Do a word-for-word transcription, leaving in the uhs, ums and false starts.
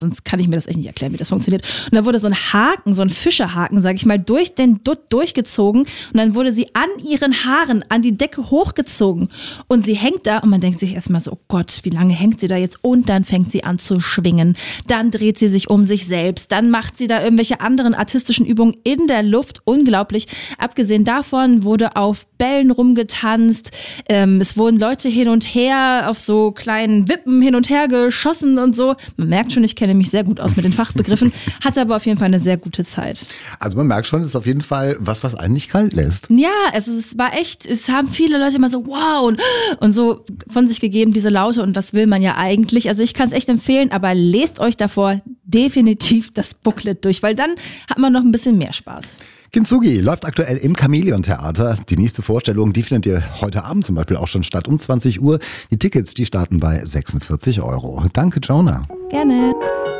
Sonst kann ich mir das echt nicht erklären, wie das funktioniert. Und da wurde so ein Haken, so ein Fischerhaken, sag ich mal, durch den Dutt durchgezogen. Und dann wurde sie an ihren Haaren an die Decke hochgezogen. Und sie hängt da und man denkt sich erstmal so, oh Gott, wie lange hängt sie da jetzt? Und dann fängt sie an zu schwingen. Dann dreht sie sich um sich selbst. Dann macht sie da irgendwelche anderen artistischen Übungen in der Luft. Unglaublich. Abgesehen davon wurde auf Bällen rumgetanzt. Ähm, es wurden Leute hin und her auf so kleinen Wippen hin und her geschossen und so. Man merkt schon, ich kenne mich sehr gut aus mit den Fachbegriffen, hatte aber auf jeden Fall eine sehr gute Zeit. Also man merkt schon, es ist auf jeden Fall was, was einen nicht kalt lässt. Ja, es, es war echt, es haben viele Leute immer so wow und, und so von sich gegeben, diese Laute, und das will man ja eigentlich. Also ich kann es echt empfehlen, aber lest euch davor definitiv das Booklet durch, weil dann hat man noch ein bisschen mehr Spaß. Kintsugi läuft aktuell im Chamäleon-Theater. Die nächste Vorstellung, die findet ihr heute Abend zum Beispiel auch schon statt um zwanzig Uhr. Die Tickets, die starten bei sechsundvierzig Euro. Danke, Jonah. Gerne.